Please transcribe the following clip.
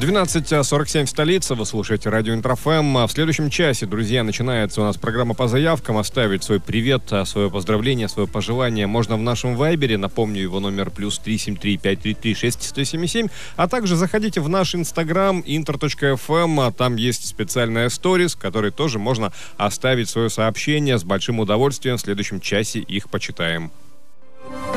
12:47 в столице. Вы слушаете радио Интрофм. В следующем часе, друзья, начинается у нас программа по заявкам. Оставить свой привет, свое поздравление, свое пожелание можно в нашем вайбере. Напомню, его номер +373 533 6177. А также заходите в наш инстаграм inter.fm. Там есть специальная сторис, в которой тоже можно оставить свое сообщение. С большим удовольствием в следующем часе их почитаем.